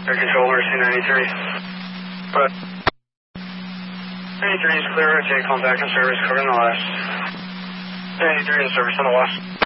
Air Control, Mercy 93. But 93 is clear, take contact and service, covering the last. 93 in service on the west.